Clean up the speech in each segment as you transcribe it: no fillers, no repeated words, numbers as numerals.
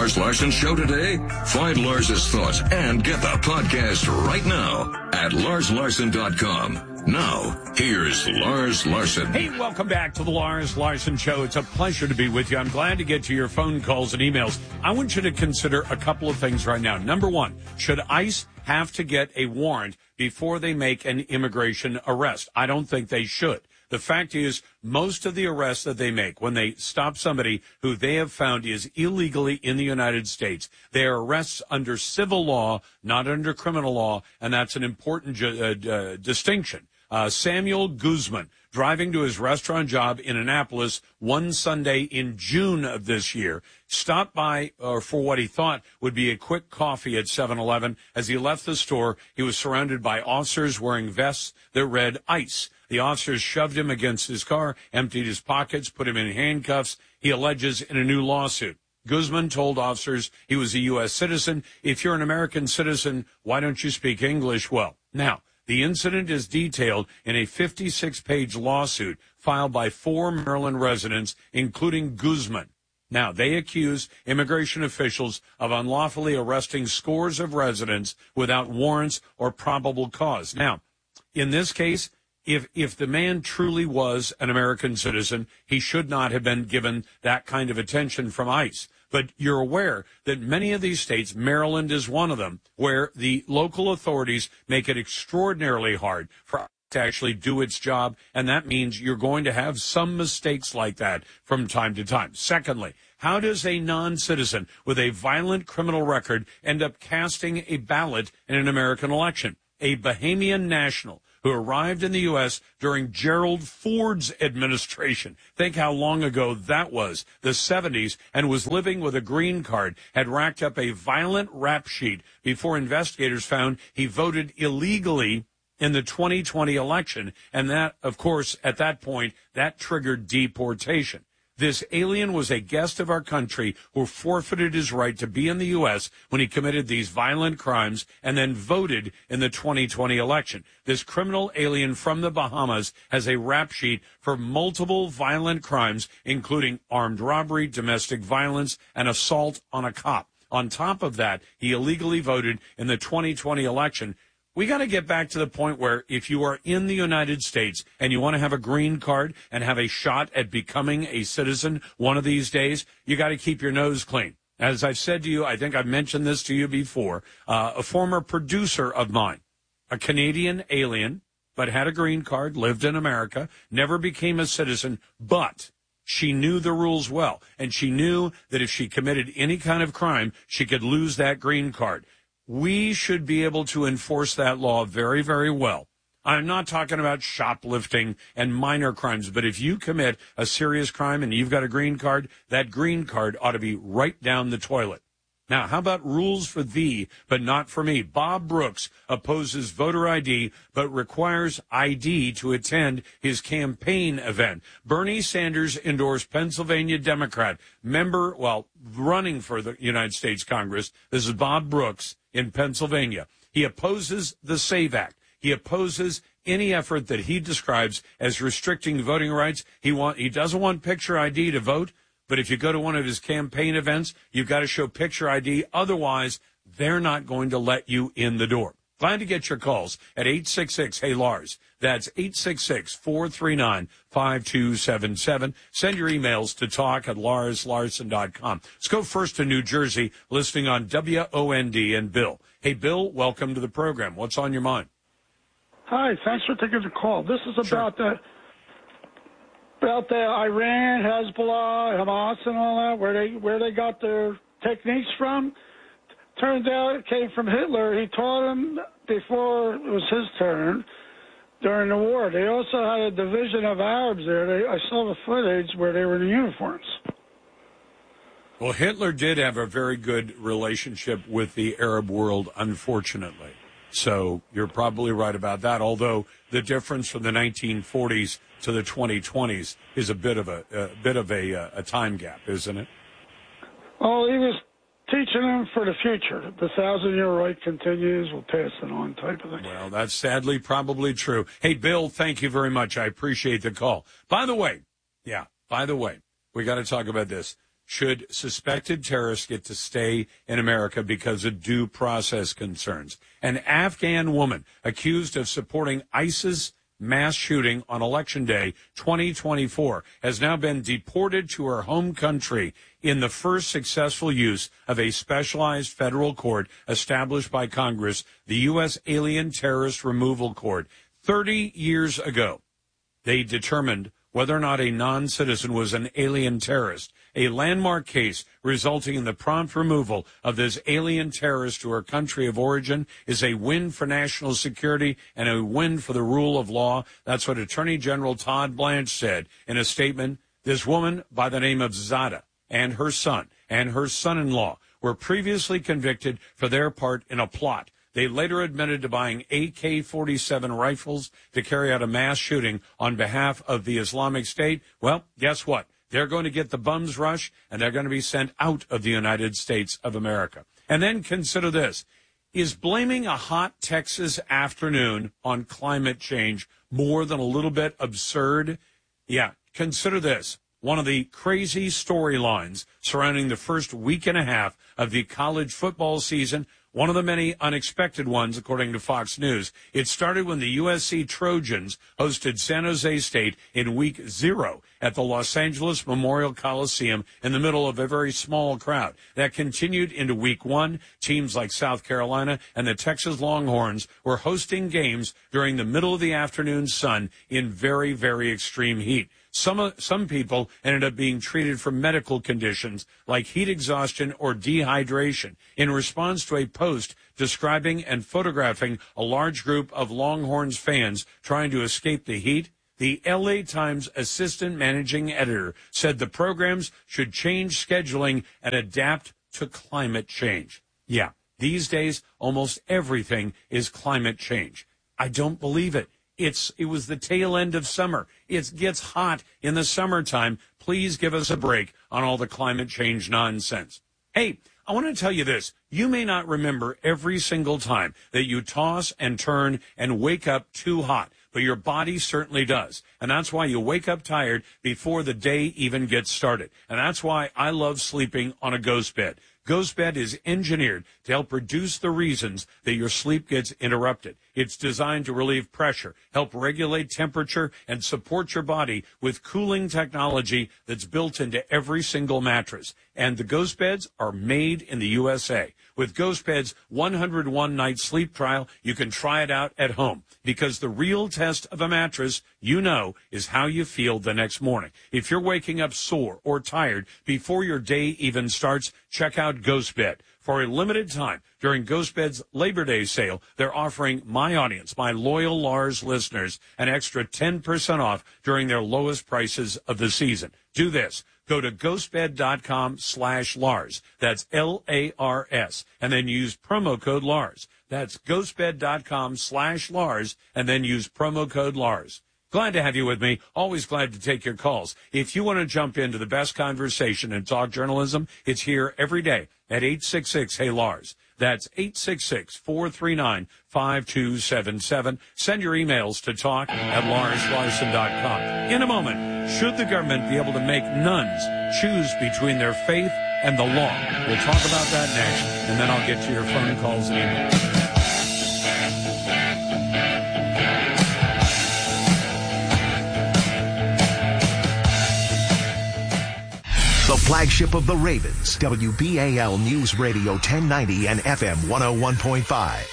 Lars Larson Show today? Find Lars's thoughts and get the podcast right now at larslarson.com. Now, here's Lars Larson. Hey, welcome back to the Lars Larson Show. It's a pleasure to be with you. I'm glad to get to your phone calls and emails. I want you to consider a couple of things right now. Number one, should ICE have to get a warrant before they make an immigration arrest? I don't think they should. The fact is, most of the arrests that they make, when they stop somebody who they have found is illegally in the United States, they are arrests under civil law, not under criminal law, and that's an important distinction. Samuel Guzman, driving to his restaurant job in Annapolis one Sunday in June of this year, stopped by for what he thought would be a quick coffee at 7-Eleven. As he left the store, he was surrounded by officers wearing vests that read ICE. The officers shoved him against his car, emptied his pockets, put him in handcuffs, he alleges, in a new lawsuit. Guzman told officers he was a U.S. citizen. If you're an American citizen, why don't you speak English well? Now, the incident is detailed in a 56-page lawsuit filed by 4 Maryland residents, including Guzman. Now, they accuse immigration officials of unlawfully arresting scores of residents without warrants or probable cause. Now, in this case, if the man truly was an American citizen, he should not have been given that kind of attention from ICE. But you're aware that many of these states, Maryland is one of them, where the local authorities make it extraordinarily hard for ICE to actually do its job, and that means you're going to have some mistakes like that from time to time. Secondly, how does a non-citizen with a violent criminal record end up casting a ballot in an American election? A Bahamian national who arrived in the U.S. during Gerald Ford's administration. Think how long ago that was, the 70s, and was living with a green card, had racked up a violent rap sheet before investigators found he voted illegally in the 2020 election. And that, of course, at that point, that triggered deportation. This alien was a guest of our country who forfeited his right to be in the U.S. when he committed these violent crimes and then voted in the 2020 election. This criminal alien from the Bahamas has a rap sheet for multiple violent crimes, including armed robbery, domestic violence, and assault on a cop. On top of that, he illegally voted in the 2020 election. We got to get back to the point where if you are in the United States and you want to have a green card and have a shot at becoming a citizen one of these days, you got to keep your nose clean. As I've said to you, I think I've mentioned this to you before, a former producer of mine, a Canadian alien, but had a green card, lived in America, never became a citizen, but she knew the rules well, and she knew that if she committed any kind of crime, she could lose that green card. We should be able to enforce that law very, very well. I'm not talking about shoplifting and minor crimes, but if you commit a serious crime and you've got a green card, that green card ought to be right down the toilet. Now, how about rules for thee, but not for me? Bob Brooks opposes voter ID, but requires ID to attend his campaign event. Bernie Sanders endorsed Pennsylvania Democrat, running for the United States Congress. This is Bob Brooks in Pennsylvania. He opposes the SAVE Act. He opposes any effort that he describes as restricting voting rights. He doesn't want picture ID to vote. But if you go to one of his campaign events, you've got to show picture ID. Otherwise, they're not going to let you in the door. Glad to get your calls at 866-HEY-LARS. That's 866-439-5277. Send your emails to talk@larslarson.com. Let's go first to New Jersey, listening on WOND and Bill. Hey, Bill, welcome to the program. What's on your mind? Hi, thanks for taking the call. This is about the Iran, Hezbollah, Hamas, and all that, where they got their techniques from. Turns out it came from Hitler. He taught them before it was his turn during the war. They also had a division of Arabs there. I saw the footage where they were in uniforms. Well, Hitler did have a very good relationship with the Arab world, unfortunately. So you're probably right about that, although the difference from the 1940s to the 2020s is a bit of a time gap, isn't it? Well, he was teaching them for the future. The 1,000-year right continues, we'll pass it on type of thing. Well, that's sadly probably true. Hey, Bill, thank you very much. I appreciate the call. By the way, we got to talk about this. should suspected terrorists get to stay in America because of due process concerns? An Afghan woman accused of supporting ISIS mass shooting on Election Day 2024 has now been deported to her home country in the first successful use of a specialized federal court established by Congress, the U.S. Alien Terrorist Removal Court. 30 years ago, they determined whether or not a non-citizen was an alien terrorist. A landmark case resulting in the prompt removal of this alien terrorist to her country of origin is a win for national security and a win for the rule of law. That's what Attorney General Todd Blanche said in a statement. This woman by the name of Zada and her son-in-law were previously convicted for their part in a plot. They later admitted to buying AK-47 rifles to carry out a mass shooting on behalf of the Islamic State. Well, guess what? They're going to get the bum's rush, and they're going to be sent out of the United States of America. And then consider this. Is blaming a hot Texas afternoon on climate change more than a little bit absurd? Yeah, consider this. One of the crazy storylines surrounding the first week and a half of the college football season, one of the many unexpected ones, according to Fox News. It started when the USC Trojans hosted San Jose State in week 0 at the Los Angeles Memorial Coliseum in the middle of a very small crowd. That continued into week 1. Teams like South Carolina and the Texas Longhorns were hosting games during the middle of the afternoon sun in very, very extreme heat. Some people ended up being treated for medical conditions like heat exhaustion or dehydration in response to a post describing and photographing a large group of Longhorns fans trying to escape the heat. The LA Times assistant managing editor said the programs should change scheduling and adapt to climate change. Yeah, these days, almost everything is climate change. I don't believe it. It was the tail end of summer. It gets hot in the summertime. Please give us a break on all the climate change nonsense. Hey, I want to tell you this. You may not remember every single time that you toss and turn and wake up too hot, but your body certainly does. And that's why you wake up tired before the day even gets started. And that's why I love sleeping on a ghost bed. Ghost Bed is engineered to help reduce the reasons that your sleep gets interrupted. It's designed to relieve pressure, help regulate temperature, and support your body with cooling technology that's built into every single mattress. And the Ghost Beds are made in the USA. With Ghost Bed's 101-night sleep trial, you can try it out at home, because the real test of a mattress, you know, is how you feel the next morning. If you're waking up sore or tired before your day even starts, check out Ghost Bed. For a limited time, during Ghost Bed's Labor Day sale, they're offering my audience, my loyal Lars listeners, an extra 10% off during their lowest prices of the season. Do this. Go to ghostbed.com/Lars. That's Lars. And then use promo code Lars. That's ghostbed.com/Lars. And then use promo code Lars. Glad to have you with me. Always glad to take your calls. If you want to jump into the best conversation in talk journalism, it's here every day at 866-HEY-LARS. That's 866-439-5277. Send your emails to talk@LarsLarson.com. In a moment, should the government be able to make nuns choose between their faith and the law? We'll talk about that next, and then I'll get to your phone calls and emails. The flagship of the Ravens, WBAL News Radio 1090 and FM 101.5.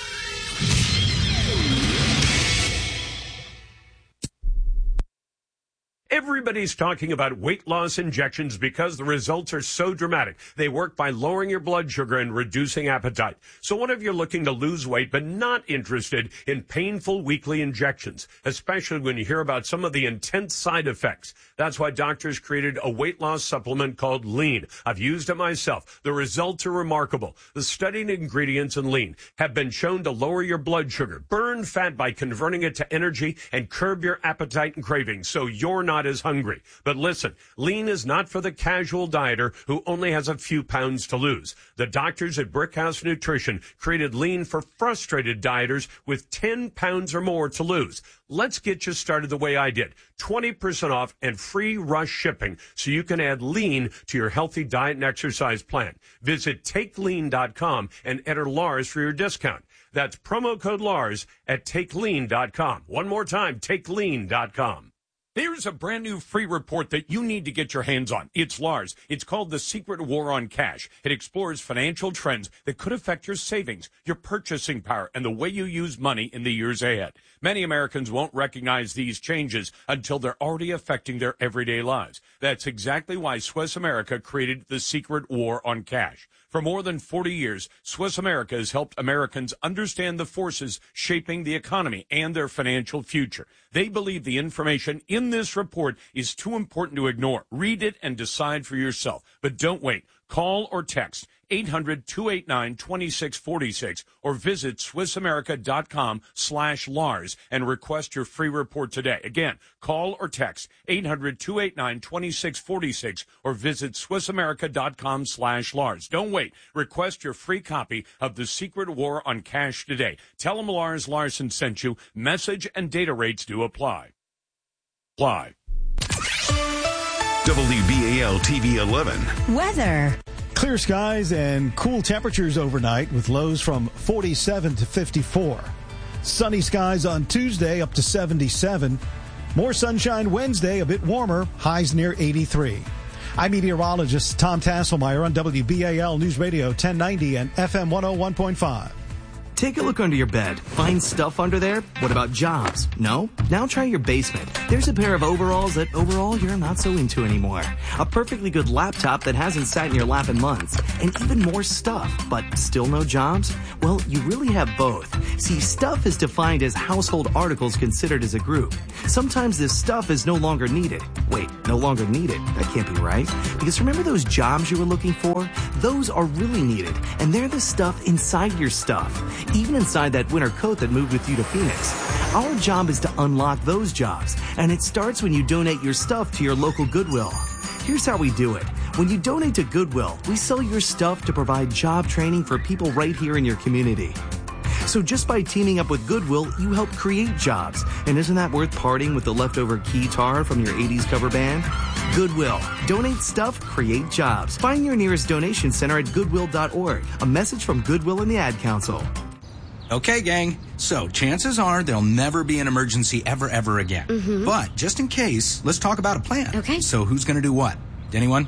Everybody's talking about weight loss injections because the results are so dramatic. They work by lowering your blood sugar and reducing appetite. So what if you're looking to lose weight but not interested in painful weekly injections, especially when you hear about some of the intense side effects? That's why doctors created a weight loss supplement called Lean. I've used it myself. The results are remarkable. The studied ingredients in Lean have been shown to lower your blood sugar, burn fat by converting it to energy, and curb your appetite and cravings so you're not as is hungry. But listen, lean is not for the casual dieter who only has a few pounds to lose. The doctors at Brickhouse Nutrition created lean for frustrated dieters with 10 pounds or more to lose. Let's get you started the way I did. 20% off and free rush shipping so you can add lean to your healthy diet and exercise plan. Visit takelean.com and enter Lars for your discount. That's promo code Lars at takelean.com. One more time, takelean.com. There's a brand new free report that you need to get your hands on. It's Lars. It's called The Secret War on Cash. It explores financial trends that could affect your savings, your purchasing power, and the way you use money in the years ahead. Many Americans won't recognize these changes until they're already affecting their everyday lives. That's exactly why Swiss America created The Secret War on Cash. For more than 40 years, Swiss America has helped Americans understand the forces shaping the economy and their financial future. They believe the information in this report is too important to ignore. Read it and decide for yourself. But don't wait. Call or text 800-289-2646 or visit SwissAmerica.com/Lars and request your free report today. Again, call or text 800-289-2646 or visit SwissAmerica.com/Lars. Don't wait. Request your free copy of The Secret War on Cash today. Tell them Lars Larson sent you. Message and data rates do apply. WBAL TV 11. Weather. Clear skies and cool temperatures overnight with lows from 47 to 54. Sunny skies on Tuesday up to 77. More sunshine Wednesday, a bit warmer, highs near 83. I'm meteorologist Tom Tasselmeyer on WBAL News Radio 1090 and FM 101.5. Take a look under your bed. Find stuff under there? What about jobs? No? Now try your basement. There's a pair of overalls that overall you're not so into anymore. A perfectly good laptop that hasn't sat in your lap in months. And even more stuff, but still no jobs? Well, you really have both. See, stuff is defined as household articles considered as a group. Sometimes this stuff is no longer needed. Wait, no longer needed? That can't be right. Because remember those jobs you were looking for? Those are really needed. And they're the stuff inside your stuff. Even inside that winter coat that moved with you to Phoenix. Our job is to unlock those jobs, and it starts when you donate your stuff to your local Goodwill. Here's how we do it. When you donate to Goodwill, we sell your stuff to provide job training for people right here in your community. So just by teaming up with Goodwill, you help create jobs. And isn't that worth parting with the leftover guitar from your 80s cover band? Goodwill. Donate stuff, create jobs. Find your nearest donation center at goodwill.org. A message from Goodwill and the Ad Council. Okay, gang. So chances are there'll never be an emergency ever again. Mm-hmm. But just in case, let's talk about a plan. Okay. So who's going to do what? Anyone?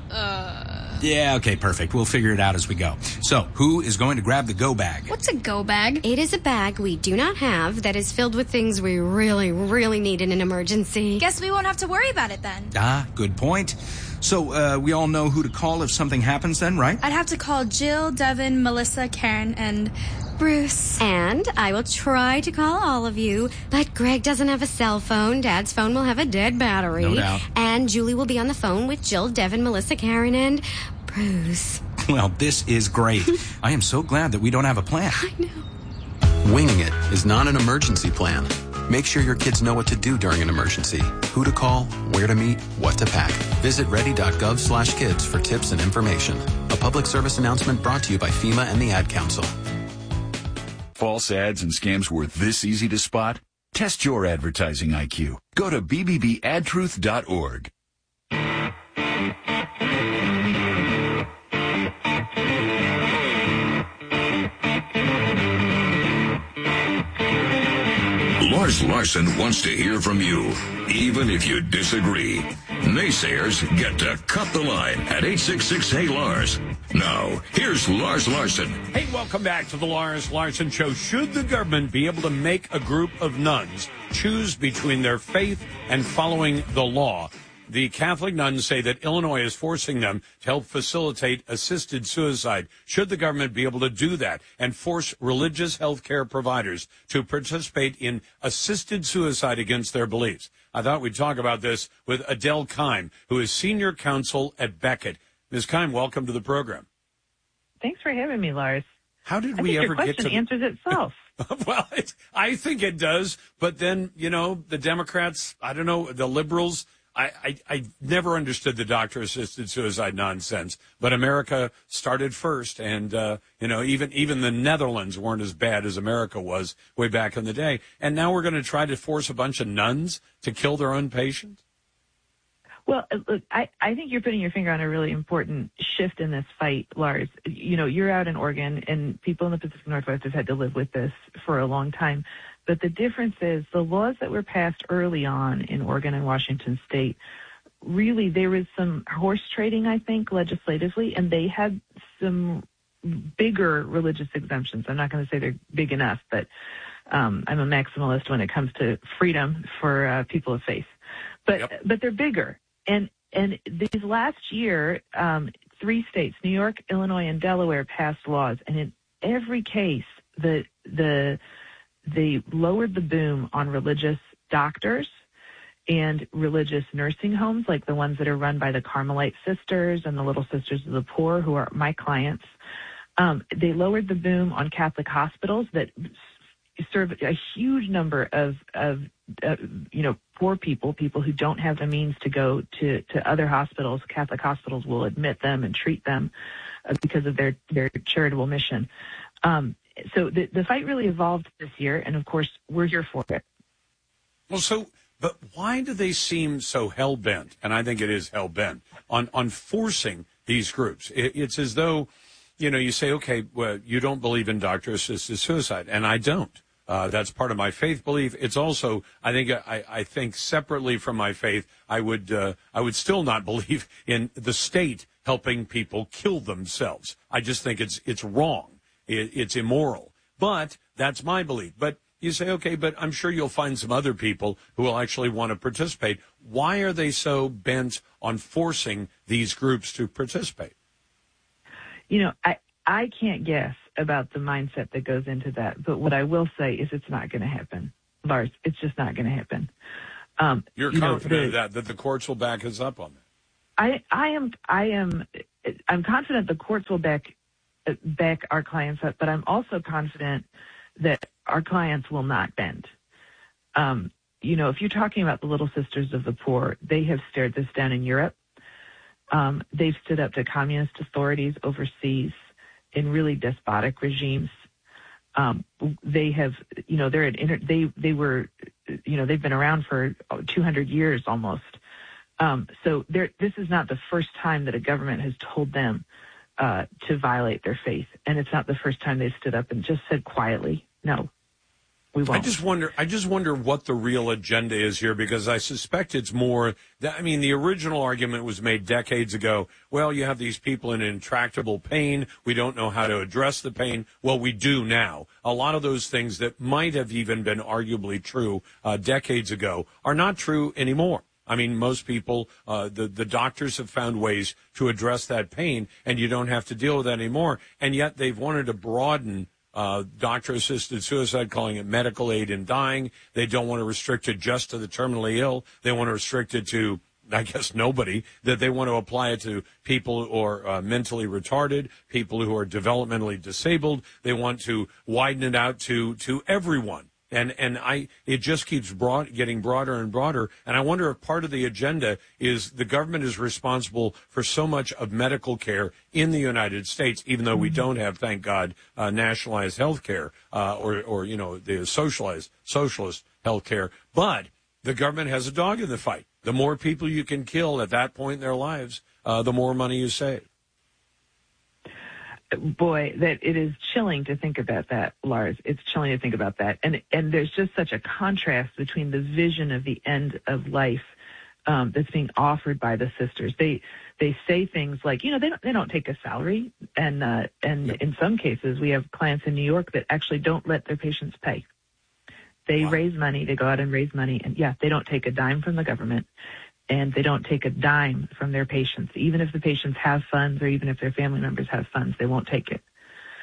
Yeah, okay, perfect. We'll figure it out as we go. So, who is going to grab the go bag? What's a go bag? It is a bag we do not have that is filled with things we really need in an emergency. Guess we won't have to worry about it then. Ah, good point. So, we all know who to call if something happens then, right? I'd have to call Jill, Devin, Melissa, Karen, and Bruce. And I will try to call all of you, but Greg doesn't have a cell phone. Dad's phone will have a dead battery. No doubt. And Julie will be on the phone with Jill, Devin, Melissa, Karen, and Bruce. Well, this is great. I am so glad that we don't have a plan. I know. Winging it is not an emergency plan. Make sure your kids know what to do during an emergency, who to call, where to meet, what to pack. Visit ready.gov/kids for tips and information. A public service announcement brought to you by FEMA and the Ad Council. False ads and scams were this easy to spot? Test your advertising IQ. Go to bbbadtruth.org. Lars Larson wants to hear from you, even if you disagree. Naysayers get to cut the line at 866-HEY-LARS. Now, here's Lars Larson. Hey, welcome back to the Lars Larson Show. Should the government be able to make a group of nuns choose between their faith and following the law? The Catholic nuns say that Illinois is forcing them to help facilitate assisted suicide. Should the government be able to do that and force religious health care providers to participate in assisted suicide against their beliefs? I thought we'd talk about this with Adele Keim, who is senior counsel at Beckett. Ms. Keim, welcome to the program. Thanks for having me, Lars. How did we ever get to... your question answers itself. Well, I think it does. But then, you know, the Democrats, I don't know, the liberals I never understood the doctor-assisted suicide nonsense, but America started first, and even the Netherlands weren't as bad as America was way back in the day. And now we're going to try to force a bunch of nuns to kill their own patients? Well, look, I think you're putting your finger on a really important shift in this fight, Lars. You're out in Oregon, and people in the Pacific Northwest have had to live with this for a long time. But the difference is the laws that were passed early on in Oregon and Washington State, really there was some horse trading, I think, legislatively, and they had some bigger religious exemptions. I'm not going to say they're big enough, but I'm a maximalist when it comes to freedom for people of faith. But they're bigger. And these last year, 3 states, New York, Illinois, and Delaware, passed laws, and in every case, they lowered the boom on religious doctors and religious nursing homes, like the ones that are run by the Carmelite Sisters and the Little Sisters of the Poor, who are my clients. They lowered the boom on Catholic hospitals that serve a huge number of poor people who don't have the means to go to other hospitals. Catholic hospitals will admit them and treat them because of their charitable mission. So the fight really evolved this year, and of course, we're here for it. Well, but why do they seem so hell-bent, and I think it is hell-bent, on forcing these groups? It's as though, you say, okay, well, you don't believe in doctor-assisted suicide, and I don't. That's part of my faith belief. It's also, I think separately from my faith, I would still not believe in the state helping people kill themselves. I just think it's wrong. It's immoral. But that's my belief. But you say, okay, but I'm sure you'll find some other people who will actually want to participate. Why are they so bent on forcing these groups to participate? I can't guess about the mindset that goes into that. But what I will say is it's not going to happen, Lars. It's just not going to happen. You're confident that the courts will back us up on that? I'm confident the courts will back our clients up, but I'm also confident that our clients will not bend. If you're talking about the Little Sisters of the Poor, they have stared this down in Europe. They've stood up to communist authorities overseas in really despotic regimes. They have, they've been around for 200 years almost. So this is not the first time that a government has told them to violate their faith. And it's not the first time they've stood up and just said quietly, no, we won't. I just wonder what the real agenda is here, because I suspect it's more that, the original argument was made decades ago. Well, you have these people in intractable pain. We don't know how to address the pain. Well, we do now. A lot of those things that might have even been arguably true decades ago are not true anymore. Most people, the doctors have found ways to address that pain, and you don't have to deal with that anymore. And yet they've wanted to broaden doctor-assisted suicide, calling it medical aid in dying. They don't want to restrict it just to the terminally ill. They want to restrict it to, I guess, nobody. That they want to apply it to people who are mentally retarded, people who are developmentally disabled. They want to widen it out to everyone. And it just keeps getting broader and broader. And I wonder if part of the agenda is the government is responsible for so much of medical care in the United States, even though we don't have, thank God, nationalized health care or the socialist health care. But the government has a dog in the fight. The more people you can kill at that point in their lives, the more money you save. Boy, that it is chilling to think about that, Lars. It's chilling to think about that. And there's just such a contrast between the vision of the end of life that's being offered by the sisters. They say things like, they don't take a salary. And in some cases, we have clients in New York that actually don't let their patients pay. They raise money. They go out and raise money. And, they don't take a dime from the government. And they don't take a dime from their patients. Even if the patients have funds or even if their family members have funds, they won't take it.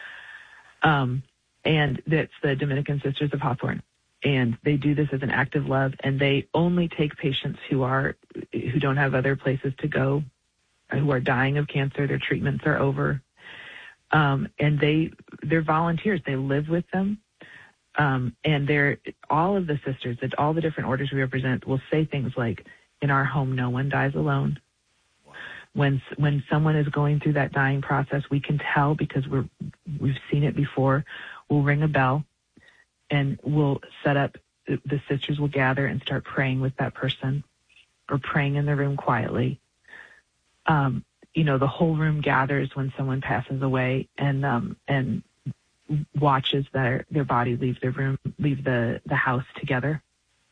And that's the Dominican Sisters of Hawthorne. And they do this as an act of love, and they only take patients who don't have other places to go, who are dying of cancer, their treatments are over. And they're volunteers. They live with them. And all of the sisters, all the different orders we represent will say things like, in our home, no one dies alone. When someone is going through that dying process, we can tell because we've seen it before. We'll ring a bell and we'll set up, the sisters will gather and start praying with that person or praying in the room quietly. The whole room gathers when someone passes away and watches their body leave the room, leave the house together.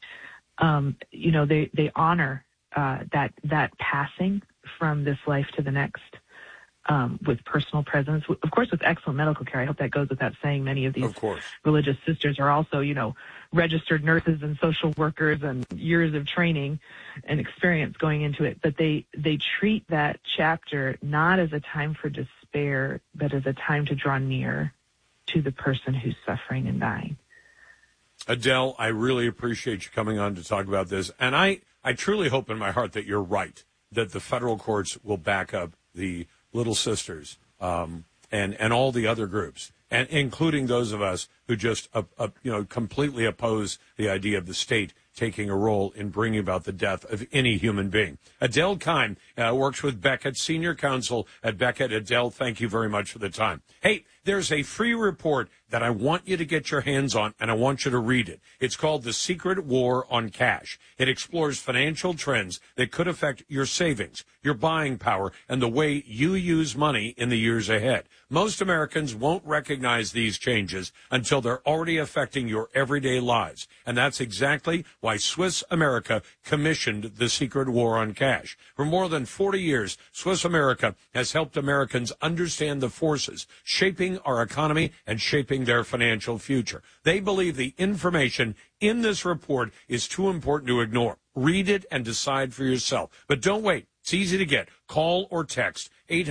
They honor that passing from this life to the next with personal presence, of course, with excellent medical care. I hope that goes without saying. Many of these religious sisters are also, registered nurses and social workers and years of training and experience going into it. But they treat that chapter not as a time for despair, but as a time to draw near to the person who's suffering and dying. Adele, I really appreciate you coming on to talk about this. And I truly hope in my heart that you're right, that the federal courts will back up the Little Sisters and all the other groups, and including those of us who just completely oppose the idea of the state taking a role in bringing about the death of any human being. Adele Keim works with Beckett, senior counsel at Beckett. Adele, thank you very much for the time. Hey, there's a free report that I want you to get your hands on, and I want you to read it. It's called The Secret War on Cash. It explores financial trends that could affect your savings, your buying power, and the way you use money in the years ahead. Most Americans won't recognize these changes until they're already affecting your everyday lives. And that's exactly why Swiss America commissioned The Secret War on Cash. For more than 40 years, Swiss America has helped Americans understand the forces shaping our economy and shaping their financial future. They believe the information in this report is too important to ignore. Read it and decide for yourself. But don't wait. It's easy to get. Call or text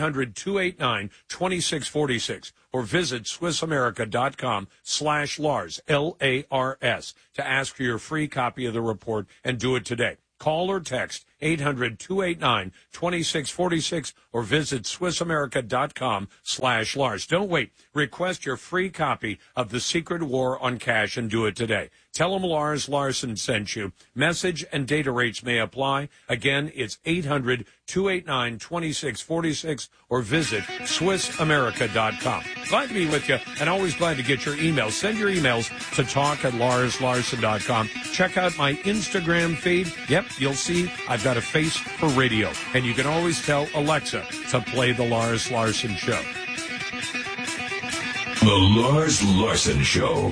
800-289-2646 or visit SwissAmerica.com/Lars, L-A-R-S, to ask for your free copy of the report, and do it today. Call or text 800-289-2646 or visit SwissAmerica.com/Lars. Don't wait. Request your free copy of The Secret War on Cash and do it today. Tell them Lars Larson sent you. Message and data rates may apply. Again, it's 800-289-2646 or visit SwissAmerica.com. Glad to be with you, and always glad to get your emails. Send your emails to talk@LarsLarson.com. Check out my Instagram feed. Yep, you'll see I've got a face for radio, and you can always tell Alexa to play The Lars Larson Show. The Lars Larson Show.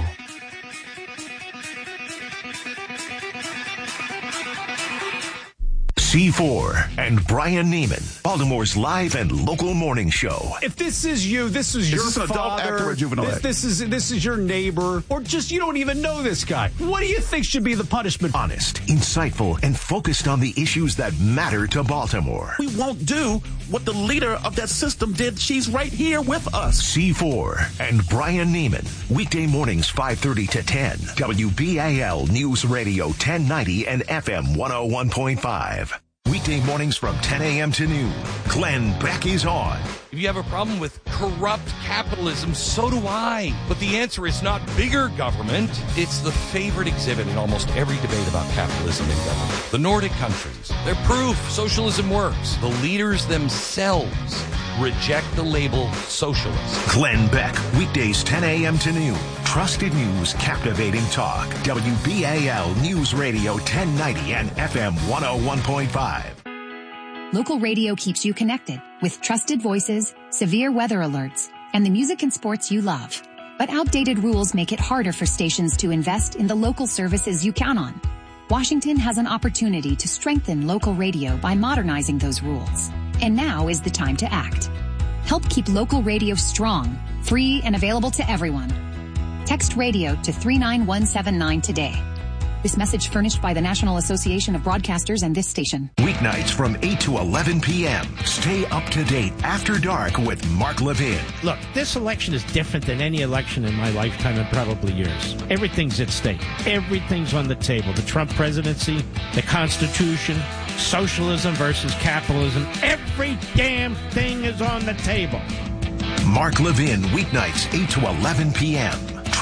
C4 and Brian Neiman, Baltimore's live and local morning show. If this is you, this is your father, adult actor or juvenile? This is your neighbor, or just you don't even know this guy. What do you think should be the punishment? Honest, insightful, and focused on the issues that matter to Baltimore. We won't do what the leader of that system did. She's right here with us. C4 and Brian Neiman, weekday mornings 5:30 to 10. WBAL News Radio 1090 and FM 101.5. Weekday mornings from 10 a.m. to noon. Glenn Beck is on. If you have a problem with corrupt capitalism, so do I. But the answer is not bigger government. It's the favorite exhibit in almost every debate about capitalism in government. The Nordic countries. They're proof socialism works. The leaders themselves reject the label socialist. Glenn Beck, weekdays 10 a.m. to noon. Trusted news, captivating talk. WBAL News Radio 1090 and FM 101.5. Local radio keeps you connected with trusted voices, severe weather alerts, and the music and sports you love. But outdated rules make it harder for stations to invest in the local services you count on. Washington has an opportunity to strengthen local radio by modernizing those rules. And now is the time to act. Help keep local radio strong, free, and available to everyone. Text radio to 39179 today. This message furnished by the National Association of Broadcasters and this station. Weeknights from 8 to 11 p.m. Stay up to date after dark with Mark Levin. Look, this election is different than any election in my lifetime and probably yours. Everything's at stake. Everything's on the table. The Trump presidency, the Constitution, socialism versus capitalism. Every damn thing is on the table. Mark Levin, weeknights 8 to 11 p.m.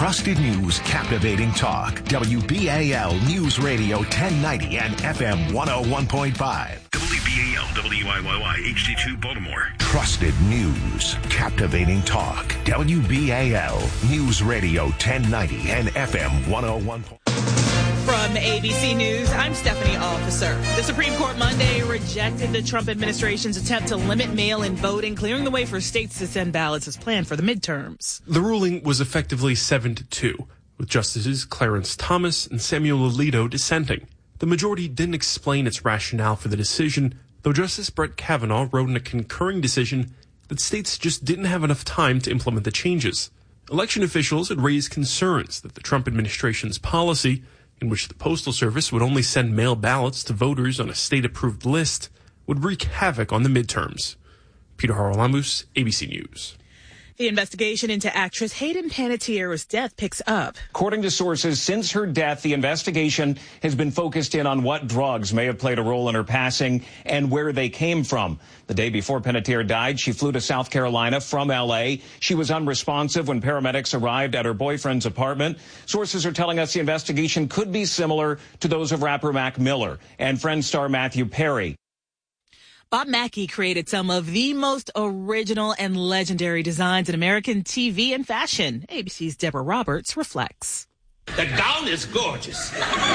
Trusted news, captivating talk. WBAL News Radio 1090 and FM 101.5. WBAL, WIYY, HD2 Baltimore. Trusted news, captivating talk. WBAL News Radio 1090 and FM 101. From ABC News, I'm Stephanie Officer. The Supreme Court Monday rejected the Trump administration's attempt to limit mail-in voting, clearing the way for states to send ballots as planned for the midterms. The ruling was effectively 7-2, with Justices Clarence Thomas and Samuel Alito dissenting. The majority didn't explain its rationale for the decision, though Justice Brett Kavanaugh wrote in a concurring decision that states just didn't have enough time to implement the changes. Election officials had raised concerns that the Trump administration's policy, in which the Postal Service would only send mail ballots to voters on a state-approved list, would wreak havoc on the midterms. Peter Haralamus, ABC News. The investigation into actress Hayden Panettiere's death picks up. According to sources, since her death, the investigation has been focused in on what drugs may have played a role in her passing and where they came from. The day before Panettiere died, she flew to South Carolina from L.A. She was unresponsive when paramedics arrived at her boyfriend's apartment. Sources are telling us the investigation could be similar to those of rapper Mac Miller and Friends star Matthew Perry. Bob Mackie created some of the most original and legendary designs in American TV and fashion. ABC's Deborah Roberts reflects. The gown is gorgeous.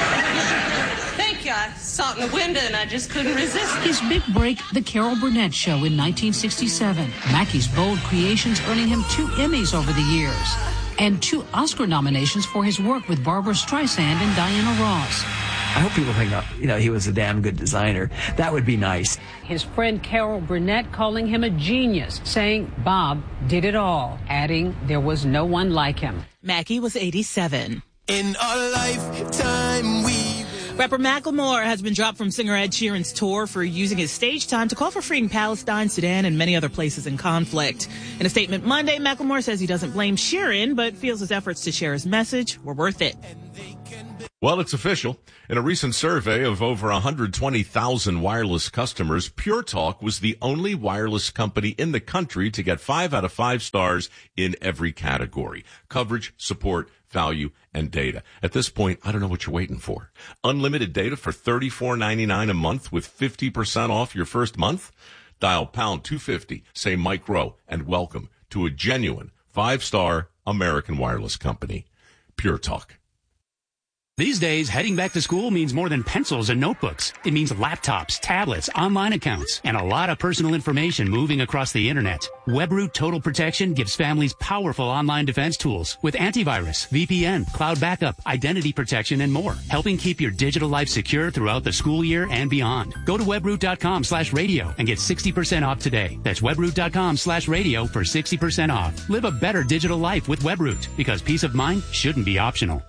Thank you. I saw it in the window and I just couldn't resist. His big break, The Carol Burnett Show in 1967. Mackie's bold creations earning him 2 Emmys over the years and 2 Oscar nominations for his work with Barbra Streisand and Diana Ross. I hope people think, he was a damn good designer. That would be nice. His friend Carol Burnett calling him a genius, saying Bob did it all, adding there was no one like him. Mackie was 87. In our lifetime, Rapper Macklemore has been dropped from singer Ed Sheeran's tour for using his stage time to call for freeing Palestine, Sudan, and many other places in conflict. In a statement Monday, Macklemore says he doesn't blame Sheeran, but feels his efforts to share his message were worth it. Well, it's official. In a recent survey of over 120,000 wireless customers, Pure Talk was the only wireless company in the country to get 5 out of 5 stars in every category: coverage, support, value, and data. At this point, I don't know what you're waiting for. Unlimited data for $34.99 a month with 50% off your first month? Dial pound 250, say Mike Rowe, and welcome to a genuine 5-star American wireless company. Pure Talk. These days, heading back to school means more than pencils and notebooks. It means laptops, tablets, online accounts, and a lot of personal information moving across the internet. WebRoot Total Protection gives families powerful online defense tools with antivirus, VPN, cloud backup, identity protection, and more, helping keep your digital life secure throughout the school year and beyond. Go to webroot.com/radio and get 60% off today. That's webroot.com/radio for 60% off. Live a better digital life with WebRoot, because peace of mind shouldn't be optional.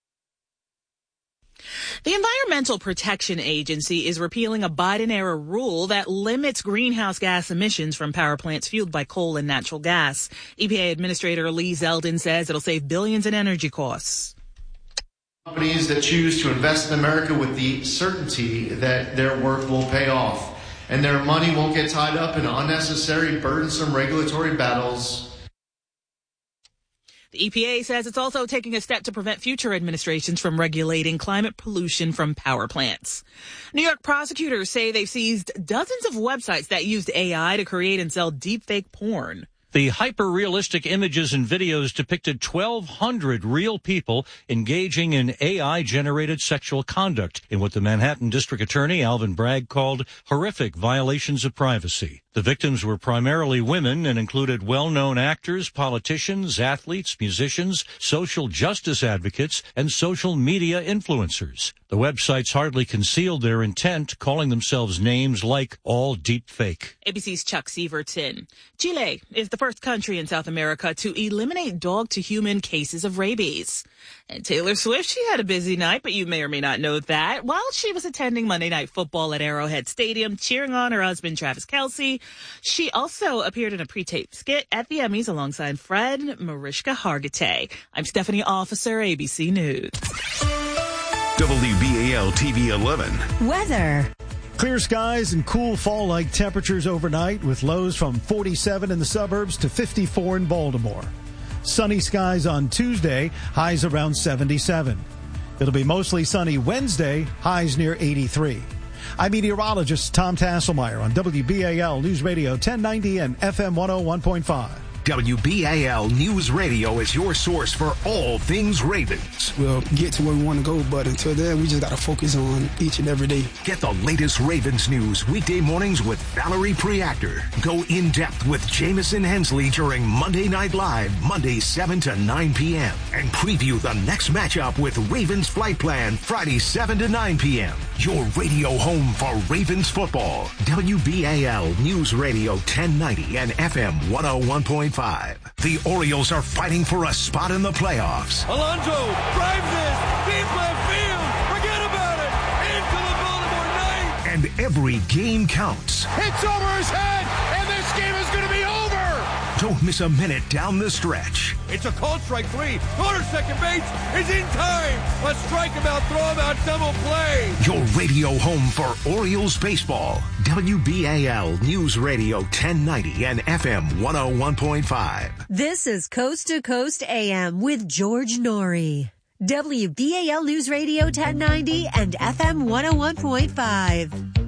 The Environmental Protection Agency is repealing a Biden-era rule that limits greenhouse gas emissions from power plants fueled by coal and natural gas. EPA Administrator Lee Zeldin says it'll save billions in energy costs. Companies that choose to invest in America with the certainty that their work will pay off and their money won't get tied up in unnecessary, burdensome regulatory battles. The EPA says it's also taking a step to prevent future administrations from regulating climate pollution from power plants. New York prosecutors say they've seized dozens of websites that used AI to create and sell deepfake porn. The hyper-realistic images and videos depicted 1,200 real people engaging in AI-generated sexual conduct in what the Manhattan District Attorney Alvin Bragg called horrific violations of privacy. The victims were primarily women and included well-known actors, politicians, athletes, musicians, social justice advocates, and social media influencers. The websites hardly concealed their intent, calling themselves names like All Deep Fake. ABC's Chuck Severton. Chile is the first country in South America to eliminate dog-to-human cases of rabies. And Taylor Swift, she had a busy night, but you may or may not know that. While she was attending Monday Night Football at Arrowhead Stadium, cheering on her husband Travis Kelce, she also appeared in a pre-taped skit at the Emmys alongside Fred Mariska Hargitay. I'm Stephanie Officer, ABC News. WBAL TV 11. Weather. Clear skies and cool fall-like temperatures overnight with lows from 47 in the suburbs to 54 in Baltimore. Sunny skies on Tuesday, highs around 77. It'll be mostly sunny Wednesday, highs near 83. I'm meteorologist Tom Tasselmeyer on WBAL News Radio 1090 and FM 101.5. WBAL News Radio is your source for all things Ravens. We'll get to where we want to go, but until then, we just got to focus on each and every day. Get the latest Ravens news weekday mornings with Valerie Preactor. Go in depth with Jamison Hensley during Monday Night Live, Monday 7 to 9 p.m. And preview the next matchup with Ravens Flight Plan, Friday 7 to 9 p.m. Your radio home for Ravens football. WBAL News Radio 1090 and FM 101.5. The Orioles are fighting for a spot in the playoffs. Alonso drives this deep left field. Forget about it. Into the Baltimore night. And every game counts. It's over his head, and this game is going to be over. Don't miss a minute down the stretch. It's a called strike 3. Corner second base is in time. A strikeout, throw-out, double play. Your radio home for Orioles baseball. WBAL News Radio 1090 and FM 101.5. This is Coast to Coast AM with George Norrie. WBAL News Radio 1090 and FM 101.5.